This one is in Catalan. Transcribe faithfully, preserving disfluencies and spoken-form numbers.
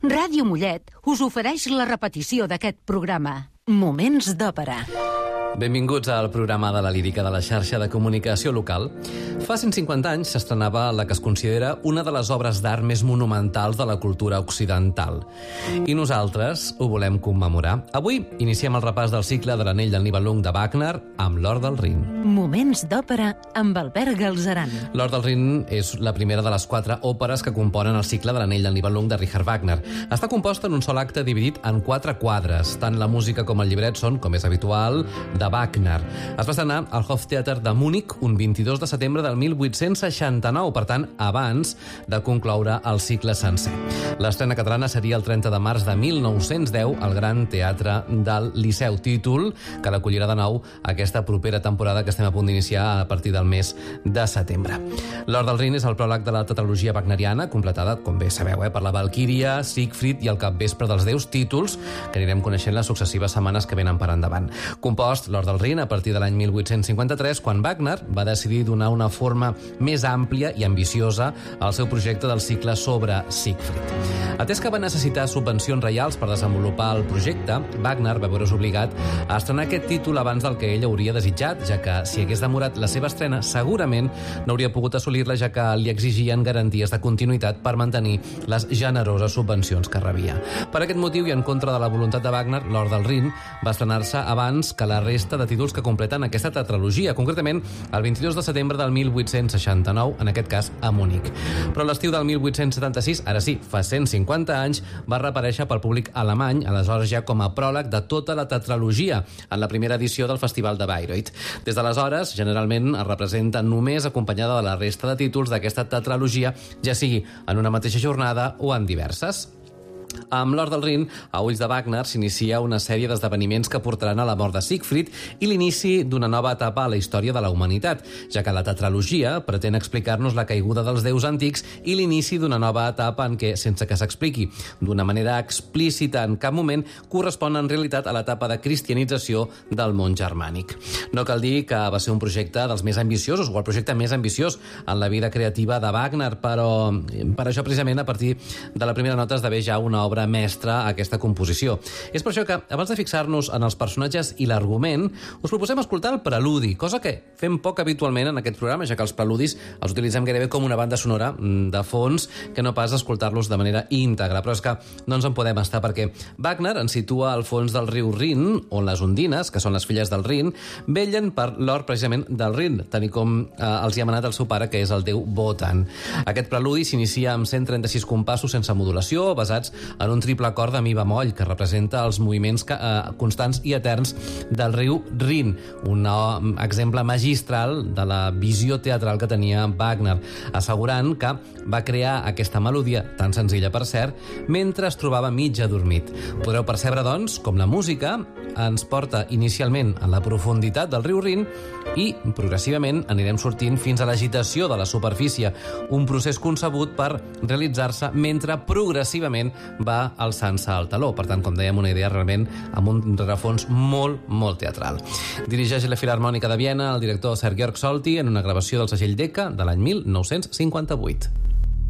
Ràdio Mollet us ofereix la repetició d'aquest programa. Moments d'òpera. Benvinguts al programa de la lírica de la xarxa de comunicació local. Fa cent cinquanta anys s'estrenava la que es considera una de les obres d'art més monumentals de la cultura occidental. I nosaltres ho volem commemorar. Avui iniciem el repàs del cicle de l'Anell del Nibelung de Wagner amb l'Or del Rin. Moments d'òpera amb Albert Galzeran. L'Or del Rin és la primera de les quatre òperes que componen el cicle de l'Anell del Nibelung de Richard Wagner. Està composta en un sol acte dividit en quatre quadres. Tant la música com el llibret són, com és habitual, de Wagner. Es va estrenar al Hoftheater de Múnich un vint-i-dos de setembre del mil vuit-cents seixanta-nou, per tant, abans de concloure el cicle sencer. L'estrena catalana seria el trenta de març de mil nou-cents deu al Gran Teatre del Liceu, títol que l'acollirà de nou aquesta propera temporada que estem a punt d'iniciar a partir del mes de setembre. L'Or del Rin és el pròleg de la tetralogia wagneriana, completada, com bé sabeu, eh, per la Valquíria, Siegfried i el Capvespre dels Déus, títols que anirem coneixent les successives setmanes que venen per endavant. Compost l'Or del Rin a partir de l'any mil vuit-cents cinquanta-tres, quan Wagner va decidir donar una forma més àmplia i ambiciosa al seu projecte del cicle sobre Siegfried. Atès que va necessitar subvencions reials per desenvolupar el projecte, Wagner va veure's obligat a estrenar aquest títol abans del que ell hauria desitjat, ja que si hagués demorat la seva estrena, segurament no hauria pogut assolir-la, ja que li exigien garanties de continuïtat per mantenir les generoses subvencions que rebia. Per aquest motiu i en contra de la voluntat de Wagner, l'Or del Rin va estrenar-se abans que la resta de títols que completen aquesta tetralogia, concretament el vint-i-dos de setembre del mil vuit-cents seixanta-nou, en aquest cas a Múnich. Però l'estiu del mil vuit-cents setanta-sis, ara sí, fa cent cinquanta anys, va reaparèixer pel públic alemany, aleshores ja com a pròleg de tota la tetralogia, en la primera edició del Festival de Bayreuth. Des d'aleshores, generalment es representa només acompanyada de la resta de títols d'aquesta tetralogia, ja sigui en una mateixa jornada o en diverses. Amb l'Or del Rin, a ulls de Wagner, s'inicia una sèrie d'esdeveniments que portaran a la mort de Siegfried i l'inici d'una nova etapa a la història de la humanitat, ja que la tetralogia pretén explicar-nos la caiguda dels déus antics i l'inici d'una nova etapa en què, sense que s'expliqui d'una manera explícita en cap moment, correspon en realitat a l'etapa de cristianització del món germànic. No cal dir que va ser un projecte dels més ambiciosos, o el projecte més ambiciós en la vida creativa de Wagner, però per això precisament a partir de la primera nota esdevé ja una obra mestra a aquesta composició. És per això que, abans de fixar-nos en els personatges i l'argument, us proposem escoltar el preludi, cosa que fem poc habitualment en aquest programa, ja que els preludis els utilitzem gairebé com una banda sonora de fons, que no pas escoltar-los de manera íntegra. Però és que no ens en podem estar, perquè Wagner ens situa al fons del riu Rin, on les ondines, que són les filles del Rin, vellen per l'or precisament del Rin, tal com eh, els hi ha manat el seu pare, que és el déu Wotan. Aquest preludi s'inicia amb cent trenta-sis compassos sense modulació, basats en un triple acord de mi bemoll, que representa els moviments que, eh, constants i eterns del riu Rin, un uh, exemple magistral de la visió teatral que tenia Wagner, assegurant que va crear aquesta melodia, tan senzilla per cert, mentre es trobava mig adormit. Podreu percebre, doncs, com la música ens porta inicialment en la profunditat del riu Rin i progressivament anirem sortint fins a l'agitació de la superfície, un procés concebut per realitzar-se mentre progressivament va alçant-se al taló. Per tant, com dèiem, una idea realment amb un rerefons molt, molt teatral. Dirigeix la Filharmònica de Viena el director Sir Georg Solti en una gravació del segell Decca de l'any mil nou-cents cinquanta-vuit.